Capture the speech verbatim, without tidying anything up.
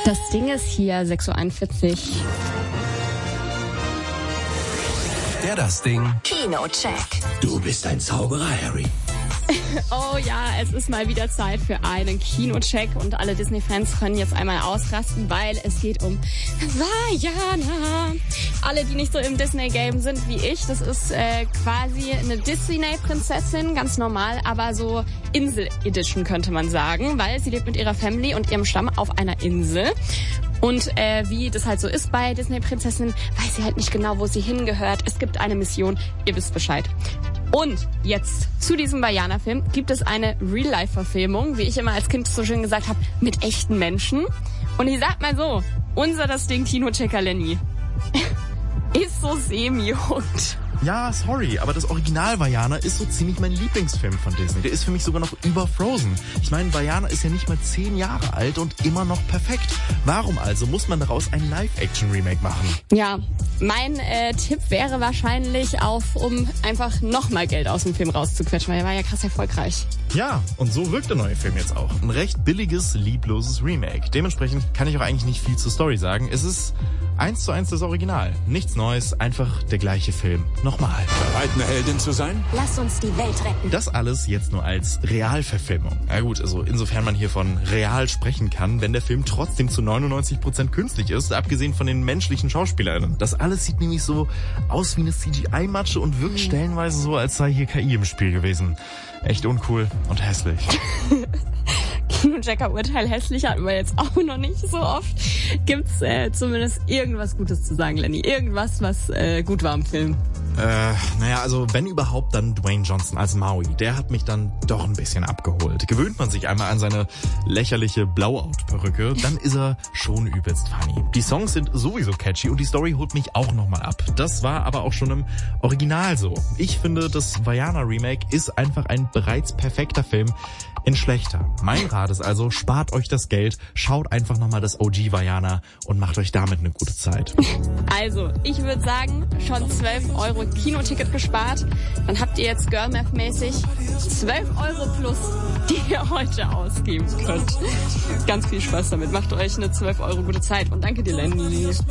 Das Ding ist hier sechs Uhr einundvierzig. Der Das Ding Kinocheck. Du bist ein Zauberer, Harry. Oh ja, es ist mal wieder Zeit für einen Kinocheck und alle Disney-Fans können jetzt einmal ausrasten, weil es geht um Vajana. Alle, die nicht so im Disney-Game sind wie ich, das ist äh, quasi eine Disney-Prinzessin, ganz normal, aber so Insel-Edition könnte man sagen, weil sie lebt mit ihrer Family und ihrem Stamm auf einer Insel. Und äh, wie das halt so ist bei Disney-Prinzessinnen, weiß sie halt nicht genau, wo sie hingehört. Es gibt eine Mission, ihr wisst Bescheid. Und jetzt zu diesem Vajana-Film gibt es eine Real-Life-Verfilmung, wie ich immer als Kind so schön gesagt habe, mit echten Menschen. Und ich sag mal so, unser Das Ding Kinochecker Lenny ist so semi-hooked. Ja, sorry, aber das Original Vajana ist so ziemlich mein Lieblingsfilm von Disney. Der ist für mich sogar noch über Frozen. Ich meine, Vajana ist ja nicht mal zehn Jahre alt und immer noch perfekt. Warum also muss man daraus ein Live-Action-Remake machen? Ja, mein äh, Tipp wäre wahrscheinlich auf, um einfach nochmal Geld aus dem Film rauszuquetschen, weil er war ja krass erfolgreich. Ja, und so wirkt der neue Film jetzt auch. Ein recht billiges, liebloses Remake. Dementsprechend kann ich auch eigentlich nicht viel zur Story sagen. Es ist eins zu eins das Original. Nichts Neues, einfach der gleiche Film. Nochmal. Bereit, eine Heldin zu sein? Lass uns die Welt retten. Das alles jetzt nur als Realverfilmung. Na gut, also insofern man hier von real sprechen kann, wenn der Film trotzdem zu neunundneunzig Prozent künstlich ist, abgesehen von den menschlichen Schauspielern. Das alles sieht nämlich so aus wie eine C G I-Matsche und wirkt stellenweise so, als sei hier K I im Spiel gewesen. Echt uncool und hässlich. Kinochecker-Urteil hässlich hatten wir jetzt auch noch nicht so oft. Gibt's äh, zumindest irgendwas Gutes zu sagen, Lenny? Irgendwas, was äh, gut war im Film? Äh, naja, also wenn überhaupt, dann Dwayne Johnson als Maui. Der hat mich dann doch ein bisschen abgeholt. Gewöhnt man sich einmal an seine lächerliche Blowout-Perücke, dann ist er schon übelst funny. Die Songs sind sowieso catchy und die Story holt mich auch nochmal ab. Das war aber auch schon im Original so. Ich finde, das Vajana-Remake ist einfach ein bereits perfekter Film in schlechter. Mein Rat ist also, spart euch das Geld, schaut einfach nochmal das O G Vajana und macht euch damit eine gute Zeit. Also, ich würde sagen, schon zwölf Euro Kinoticket gespart. Dann habt ihr jetzt Girl-Math-mäßig zwölf Euro plus, die ihr heute ausgeben könnt. Ganz viel Spaß damit. Macht euch eine zwölf Euro gute Zeit. Und danke dir, Lenny.